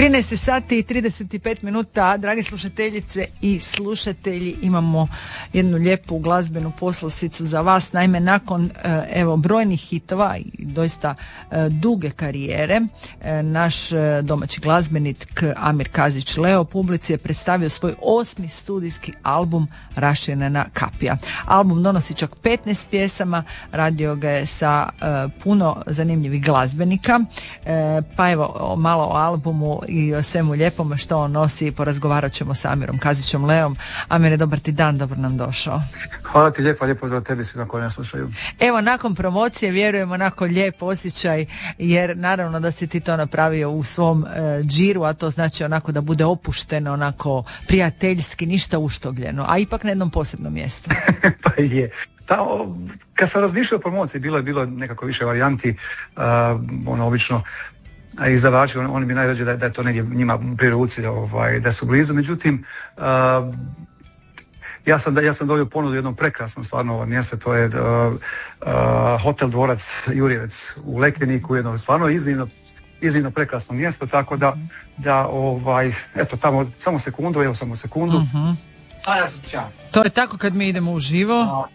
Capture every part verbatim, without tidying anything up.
trinaest sati i trideset pet minuta, dragi slušateljice i slušatelji, imamo jednu lijepu glazbenu poslasticu za vas. Naime, nakon evo brojnih hitova i doista duge karijere, naš domaći glazbenik Amir Kazić Leo publici je predstavio svoj osmi studijski album Raširena kapija. Album donosi čak petnaest pjesama, radio ga je sa puno zanimljivih glazbenika, pa evo malo o albumu i o svemu lijepom što on nosi porazgovarat ćemo sa Amirom Kazićem Leom. Amire, dobar ti dan, dobro nam došao. Hvala ti lijepo, lijepo za tebi svima koji nas slušaju. Evo, nakon promocije vjerujem onako lijep osjećaj, jer naravno da si ti to napravio u svom e, džiru, a to znači onako da bude opušteno, onako prijateljski, ništa uštogljeno, a ipak na jednom posebnom mjestu. Pa je. Ta, o, kad sam razmišljao o promociji, bilo je bilo nekako više varijanti, uh, ono obično a izdavači, on, oni bi najrađe da, da je to negdje njima pri ruci, ovaj, da su blizu, međutim uh, ja sam, da, ja sam dobio ponudu jednom prekrasnom stvarno ovo mjesto, to je uh, uh, Hotel Dvorac Jurjevec u Lekeniku, jedno stvarno iznimno iznimno prekrasno mjesto, tako da, da ovaj, eto tamo, samo sekundu, evo samo sekundu. Uh-huh. A ja sam čao. To je tako kad mi idemo uživo. A,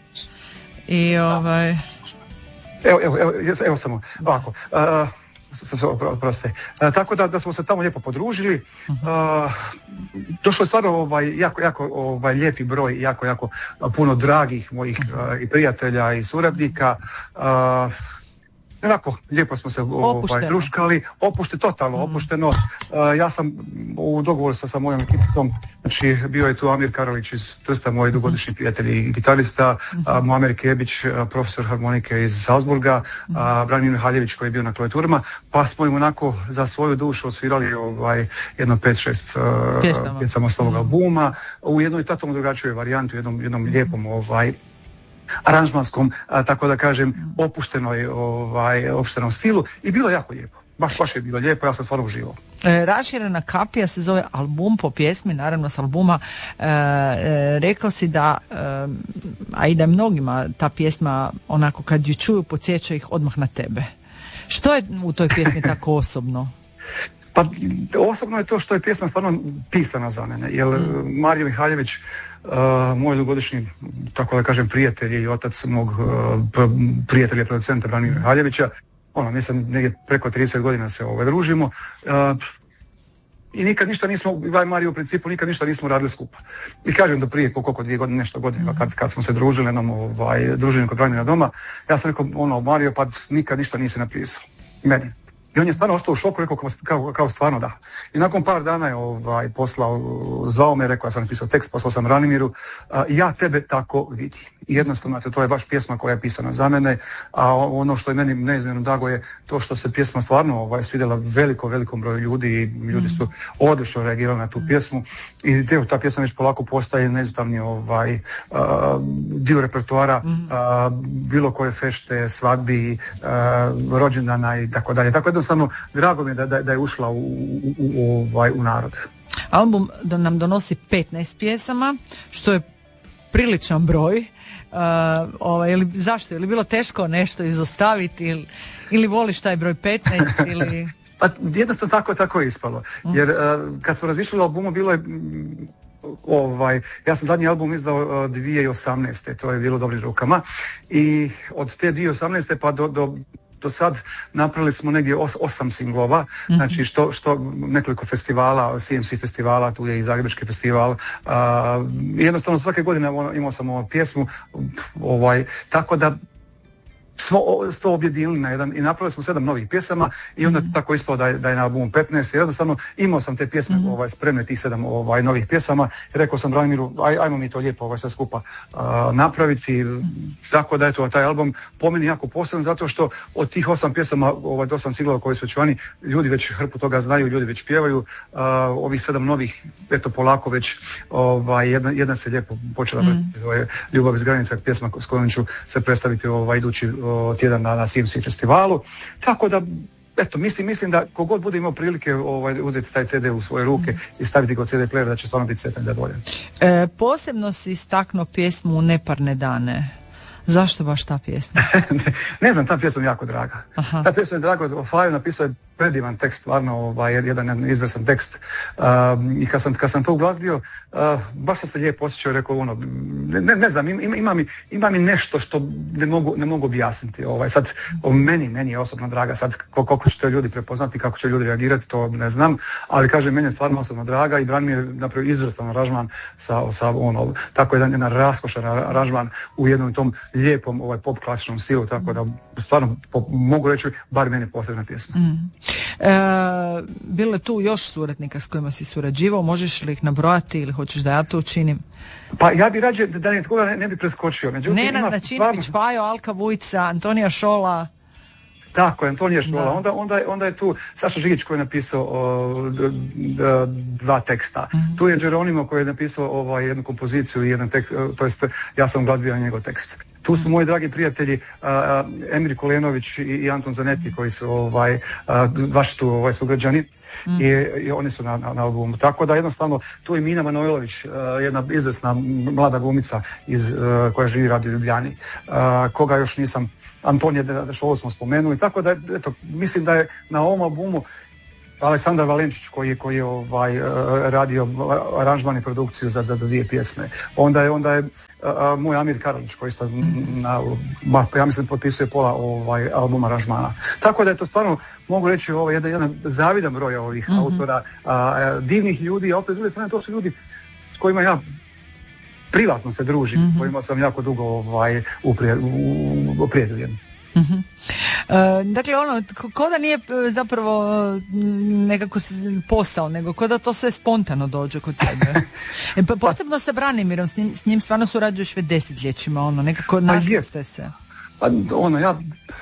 i ovaj... Evo, evo, evo, evo samo, ovako. Uh, Proste. E, tako da, da smo se tamo lijepo podružili. Uh-huh. Uh, došlo je stvarno ovaj, jako, jako ovaj, lijepi broj, jako, jako puno dragih mojih uh, i prijatelja i suradnika. Uh, Onako, lijepo smo se ovaj, druškali, opušte, totalno mm. opušteno. Uh, ja sam u dogovoru sa, sa mojom ekipom, znači bio je tu Amir Karalić iz Trsta, moj dugogodišnji prijatelj i gitarista, mm. uh, Muamer Kebić, uh, profesor harmonike iz Salzburga, mm. uh, Branimir Mihaljević koji je bio na klavijaturama, pa smo im onako za svoju dušu osvirali ovaj, jedno pet šest uh, pjesama s ovog mm. albuma, u jednoj tatom drugačijoj varijanti, u jednom, jednom mm. lijepom ovaj, aranžmanskom, a, tako da kažem, opuštenoj, ovaj, opuštenom stilu i bilo je jako lijepo. Baš, baš je bilo lijepo, ja sam stvarno uživao. E, Raširena kapija se zove album po pjesmi, naravno s albuma. E, e, rekao si da, e, a i da je mnogima ta pjesma, onako kad ju čuju, podsjeća ih odmah na tebe. Što je u toj pjesmi tako osobno? Pa osobno je to što je pjesma stvarno pisana za mene, jer mm. Mario Mihaljević, uh, moj dugogodišnji, tako da kažem, prijatelj i otac mog uh, prijatelja producenta Branimira Mihaljevića, ono, mislim, negdje preko trideset godina se ovaj, družimo, uh, i nikad ništa nismo, Mario u principu, nikad ništa nismo radili skupa. I kažem da prije koliko dvije godine, nešto godina, kad, kad smo se družili na jednom ovaj, druženju kod Branimira doma, ja sam rekao, ono, Mario, pa nikad ništa nisi napisao. Meni. I on je stvarno ostao u šoku, rekao kao, kao, kao stvarno da. I nakon par dana je ovaj, poslao, zvao me, rekao, ja sam napisao tekst, poslao sam Branimiru, a, ja tebe tako vidim. I jednostavno, to je baš pjesma koja je pisana za mene, a ono što je meni neizmjerno drago je to što se pjesma stvarno ovaj, svidjela veliko, velikom broju ljudi i ljudi su odlično reagirali na tu pjesmu i te, ta pjesma već polako postaje neizostavni ovaj, a, dio repertoara a, bilo koje fešte, svadbi, a, rođendana i tako dalje. Tako jednostavno, drago mi je da, da, da je ušla u, u, u, ovaj, u narod. Album da nam donosi petnaest pjesama, što je priličan broj. Uh, ovaj, ili, zašto? Je li bilo teško nešto izostaviti ili, ili voliš taj broj petnaest? Ili... Pa jednostavno tako, tako je ispalo. Jer uh, kad smo razmišljali o albumu, bilo je ovaj, ja sam zadnji album izdao uh, dvije tisuće osamnaeste. To je bilo u dobrim rukama i od te dvije tisuće osamnaeste pa do, do do sad napravili smo negdje os, osam singlova, mm-hmm. znači što, što nekoliko festivala, C M C festivala, tu je i Zagrebački festival, uh, jednostavno svake godine imao sam ovu pjesmu, ovaj, tako da smo to objedinili na jedan i napravili smo sedam novih pjesama i onda mm-hmm. tako ispalo da je, da je na albumu petnaest i jednostavno imao sam te pjesme mm-hmm. ovaj, spremne tih sedam ovaj, novih pjesama i rekao sam Branimiru aj, ajmo mi to lijepo ovaj, sve skupa uh, napraviti, tako da je to taj album po meni jako poseban zato što od tih osam pjesama, ovaj, osam singlova koji su već vani, ljudi već hrpu toga znaju, ljudi već pjevaju, uh, ovih sedam novih, eto polako već ovaj, jedna, jedna se lijepo počela mm-hmm. ovaj, Ljubav iz granica, pjesma s kojom ću se predstaviti ovaj, idući tjedan na, na C M C festivalu, tako da eto, mislim, mislim da kogod bude imao prilike ovaj, uzeti taj C D u svoje ruke i staviti ga u C D player, da će stvarno biti sretan i zadovoljan. E, posebno si istaknuo pjesmu Neparne dane. Zašto baš ta pjesma? ne, ne znam, ta pjesma je jako draga. Aha. Ta pjesma je draga, Flaju napisao je predivan tekst, stvarno ovaj, jedan izvrstan tekst. Um, I kad sam, kad sam to uglazbio, uh, baš sam se lijepo osjećao, rekao ono, ne, ne znam, ima, ima, mi, ima mi nešto što ne mogu, ne mogu objasniti. Ovaj, sad, o meni, meni je osobno draga, sad koliko će to ljudi prepoznati, kako će ljudi reagirati, to ne znam, ali kažem, meni je stvarno osobno draga i Branimir je napravio izvrstan aranžman sa, sa ono, tako jedan, jedan raskošan aranžman u jednom tom lijepom ovaj, pop klasičnom stilu, tako da stvarno po, mogu reći, bar meni posebna pjesma. Mm. E, bilo je tu još suradnika s kojima si surađivao, možeš li ih nabrojati ili hoćeš da ja to učinim? Pa ja bi rađe da ne, ne, ne bi preskočio. Međutim, Nenad Načinović, stvarno... Pajo, Alka Vujca, Antonija Šola. Tako je, Antonija Šola. Onda, onda, onda je tu Saša Žigić koji je napisao o, d, d, dva teksta. Mm-hmm. Tu je Geronimo koji je napisao ovaj, jednu kompoziciju i jedan tekst, to jest ja sam glazbio na njegov tekst. Tu su moji dragi prijatelji uh, Emir Kolenović i, i Anton Zanetti koji su ovaj, uh, vaši tu ovaj, sugrađani. Mm. I, i oni su na, na, na albumu. Tako da jednostavno tu je Mina Manojlović, uh, jedna izvesna mlada glumica iz, uh, koja živi radi u Ljubljani, uh, koga još nisam, Antonija Šolo smo spomenuli, tako da eto, mislim da je na ovom albumu Aleksandar Valenčić koji je, koji je ovaj, radio aranžman i produkciju za, za dvije pjesme. Onda je, onda je a, moj Amir Karalić koji isto na, ba, ja mislim potpisuje pola ovaj, albuma aranžmana. Tako da je to stvarno, mogu reći, ovaj, jedan, jedan zavidan broj ovih mm-hmm. autora, a, divnih ljudi, a opet s druge strane to su ljudi s kojima ja privatno se družim, mm-hmm. kojima sam jako dugo ovaj, uprijedeljen. Uh-huh. E, dakle ono, ko da nije zapravo nekako posao, nego ko da to sve spontano dođe kod tebe. E, pa, posebno sa Branimirom, s njim, s njim stvarno surađuješ već desetljećima, ono, nekako našli ste se. Pa ono, ja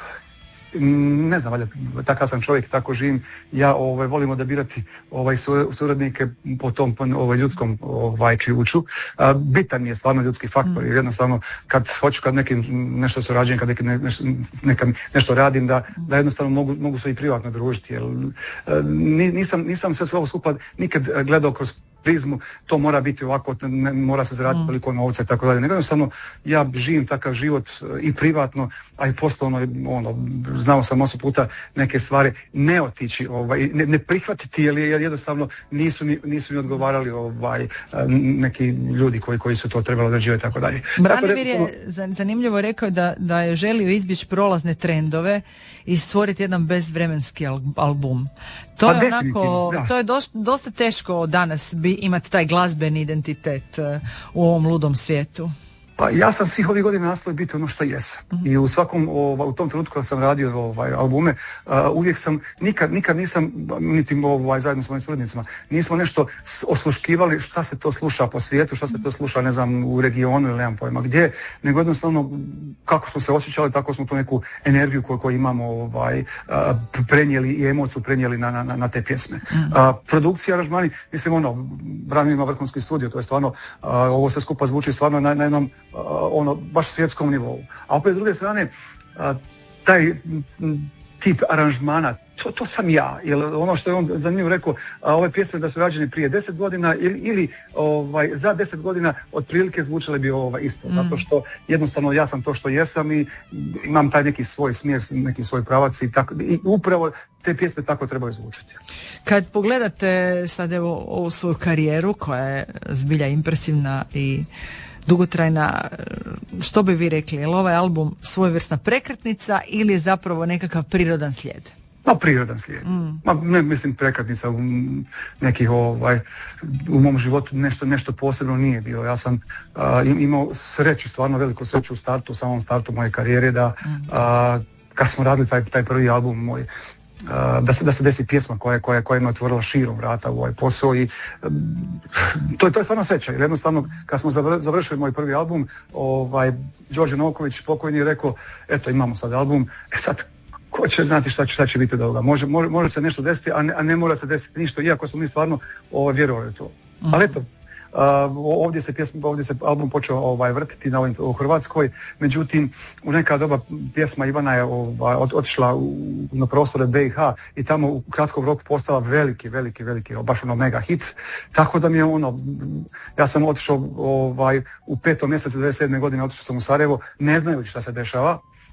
ne znam, valjda, takav sam čovjek, tako živim. Ja ovaj, volim odabirati ovaj, suradnike po tom ovaj, ljudskom ovaj, ključu. A, bitan mi je stvarno ljudski faktor, jer jednostavno kad hoću kad nekim nešto surađujem, kad nekim, nešto, nekam, nešto radim, da, da jednostavno mogu, mogu se i privatno družiti. Jer, a, nisam, nisam sve sve ovo skupa nikad gledao kroz prizmu, to mora biti ovako, ne, mora se zaraditi toliko novca i tako dalje. Nego jednostavno ja živim takav život i privatno, a i poslovno, ono, znao sam osam puta neke stvari ne otići, ovaj, ne, ne prihvatiti jer, jer jednostavno nisu mi, nisu mi odgovarali ovaj, neki ljudi koji, koji su to trebali odrađivati i tako dalje. Branimir je zanimljivo rekao da, da je želio izbjeći prolazne trendove i stvoriti jedan bezvremenski album. To je onako, to je dosta, dosta teško danas bi imati taj glazbeni identitet uh, u ovom ludom svijetu. Pa ja sam svih ovih godina nastojao biti ono što jesam. Mm-hmm. I u svakom, ovaj, u tom trenutku kad sam radio ovaj, albume, uh, uvijek sam, nikad, nikad nisam, niti ovaj, zajedno s mojim suradnicima, nismo nešto osluškivali šta se to sluša po svijetu, šta se to sluša, ne znam, u regionu ili nemam pojma gdje, nego jednostavno kako smo se osjećali, tako smo tu neku energiju koju, koju imamo ovaj, uh, prenijeli i emociju prenijeli na, na, na te pjesme. Mm-hmm. Uh, produkcija, aranžmani, mislim ono, Branimir ima vrhunski studio, to je stvarno, uh, ovo sve skupa zvuči stvarno na, na jednom Uh, ono, baš svjetskom nivou. A opet s druge strane, uh, taj m, tip aranžmana, to, to sam ja. Jer ono što je on zanimljivo rekao, a ove pjesme da su rađene prije deset godina ili, ili ovaj, za deset godina otprilike zvučale bi ovaj, isto. Mm. Zato što jednostavno ja sam to što jesam i imam taj neki svoj smjer, neki svoj pravac i, tako, i upravo te pjesme tako trebaju zvučati. Kad pogledate sad evo ovu svoju karijeru koja je zbilja impresivna i dugotrajna, što bi vi rekli, je li ovaj album svojevrsna prekretnica ili je zapravo nekakav prirodan slijed? Ma prirodan slijed. Mm. Ma ne mislim prekretnica u nekih ovaj, u mom životu nešto, nešto posebno nije bilo. Ja sam uh, imao sreću, stvarno veliku sreću u startu, u samom startu moje karijere da mm. uh, kad smo radili taj, taj prvi album moj, Uh, da se da se desi pjesma koja koja koja ima otvorila širom vrata u ovaj posao i um, to je to je stvarno sreća. Jer jednostavno kad smo završili moj prvi album, ovaj Đorđe Novković pokojni je rekao eto imamo sad album, e sad ko će znati šta će, šta će biti od ovoga. Može, može, može se nešto desiti, a ne, a ne mora se desiti ništa, iako smo mi stvarno ovaj, vjerovali u to. Mm-hmm. Ali eto, Uh, ovdje se pjesma, ovdje se album počeo ovaj, vrtiti na ovim, u Hrvatskoj, međutim u neka doba pjesma Ivana je ovaj, od, otišla u, na prostore B i H i tamo u kratkom roku postala veliki, veliki, veliki, baš ono mega hit, tako da mi je ono, ja sam otišao ovaj, u petom mjesecu devedeset sedme godine, otišao sam u Sarajevo, ne znajući šta se dešava,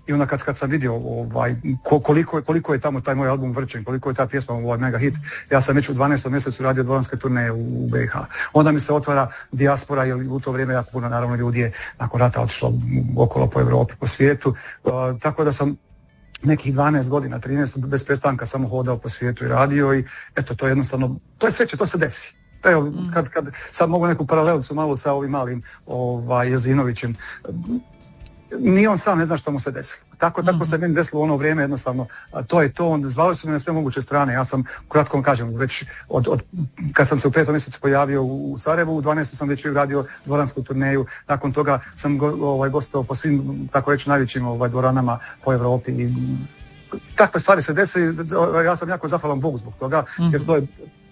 i onda kad, kad sam vidio ovaj, koliko, koliko je tamo taj moj album vrčen, koliko je ta pjesma ovaj mega hit, ja sam već u dvanaestom mjesecu radio dvoranske turneje u B i H. Onda mi se otvara dijaspora, jer u to vrijeme jako puno naravno ljudi je nakon rata otišlo okolo po Europi, po svijetu, uh, tako da sam nekih dvanaest godina, trinaest bez prestanka samo hodao po svijetu i radio i eto, to je jednostavno, to je sreće, to se desi. Evo, kad, kad sad mogu neku paralelicu malo sa ovim malim ovaj, Jozinovićem, ni on sam ne zna što mu se desilo. Tako, tako se meni desilo u ono vrijeme, jednostavno, a to je to, on, zvali su me na sve moguće strane, ja sam, kratko vam kažem, već od, od, kad sam se u petom mjesecu pojavio u Sarajevu, u dvanaestom sam već radio dvoransku turneju, nakon toga sam go, ovaj, gostao po svim, tako reći, najvećim ovaj, dvoranama po Europi i takve stvari se desi, ja sam jako zahvalan Bogu zbog toga, jer to je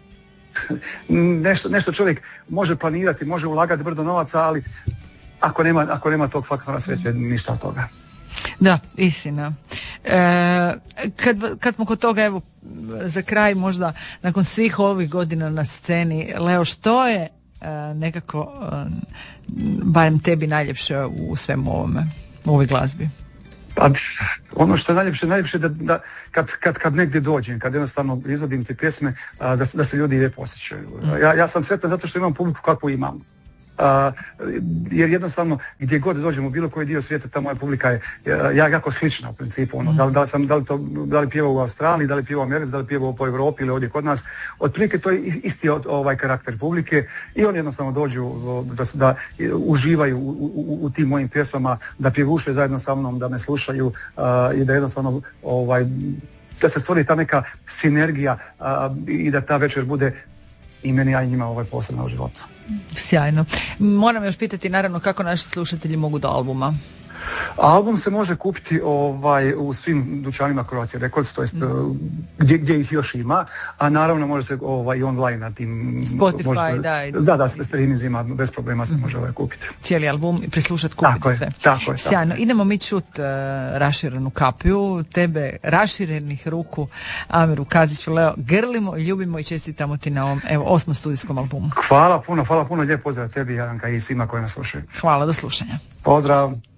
nešto, nešto čovjek može planirati, može ulagati brdo novaca, ali ako nema, ako nema tog faktora sreće, ništa od toga. Da, istina. E, kad, kad smo kod toga, evo, za kraj možda, nakon svih ovih godina na sceni, Leo, što je e, nekako, e, barem tebi najljepše u svemu ovome, u ovoj glazbi? Pa, ono što je najljepše, najljepše da, da kad, kad, kad negdje dođem, kad jednostavno izvodim te pjesme, da, da se ljudi lijepo osjećaju. Ja, ja sam sretan zato što imam publiku kakvu imam. Uh, jer jednostavno gdje god dođemo u bilo koji dio svijeta, ta moja publika je ja, jako slična u principu. Ono, da, da, li sam, da, li to, da li pjevao u Australiji, da li pjevao u Americi, da li pjevao po Europi ili ovdje kod nas. Otprilike to je isti ovaj karakter publike i oni jednostavno dođu da, da uživaju u, u, u tim mojim pjesmama, da pjevuše zajedno sa mnom, da me slušaju uh, i da jednostavno ovaj, da se stvori ta neka sinergija uh, i da ta večer bude i meni, ja i njima ovaj posebno u životu. Sjajno. Moram još pitati naravno kako naši slušatelji mogu do albuma. Album se može kupiti ovaj, u svim dućanima Croatia Records, to jest mm. gdje, gdje ih još ima, a naravno može se ovaj, i online na tim Spotify, može, da. I... Da, da, s streamingima bez problema se mm. može ovaj, kupiti. Cijeli album i preslušati, kupiti tako sve. Je, tako je. Sjajno. Tako. Idemo mi čut uh, raširenu kapiju, tebe raširenih ruku, Amiru Kaziću. Leo, grlimo i ljubimo i čestitamo ti na ovom, evo, osmom studijskom albumu. Hvala puno, hvala puno, lijep pozdrav tebi, Jaranka, i svima koji nas slušaju. Hvala, do slušanja. Pozdrav.